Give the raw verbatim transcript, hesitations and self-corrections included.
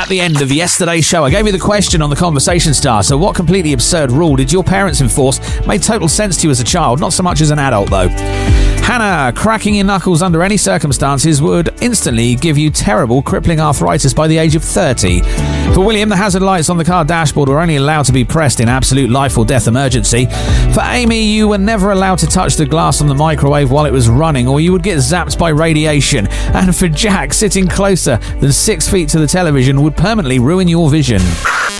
at the end of yesterday's show, I gave you the question on the Conversation Starter. What completely absurd rule did your parents enforce? Made total sense to you as a child, not so much as an adult, though. Hannah, cracking your knuckles under any circumstances would instantly give you terrible, crippling arthritis by the age of thirty. For William, the hazard lights on the car dashboard were only allowed to be pressed in absolute life or death emergency. For Amy, you were never allowed to touch the glass on the microwave while it was running, or you would get zapped by radiation. And for Jack, sitting closer than six feet to the television would permanently ruin your vision.